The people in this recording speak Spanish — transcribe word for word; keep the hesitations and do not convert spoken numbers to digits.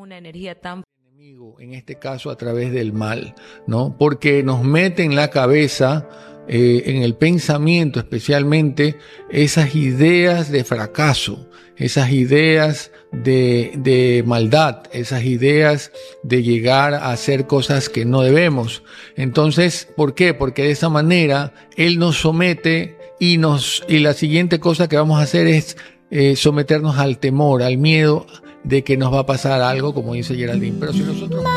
una energía tan enemigo, en este caso a través del mal, ¿no? Porque nos mete en la cabeza, eh, en el pensamiento especialmente, esas ideas de fracaso, esas ideas de, de maldad, esas ideas de llegar a hacer cosas que no debemos. Entonces, ¿por qué? Porque de esa manera Él nos somete y nos, y la siguiente cosa que vamos a hacer es eh, someternos al temor, al miedo de que nos va a pasar algo, como dice Geraldine. Pero si nosotros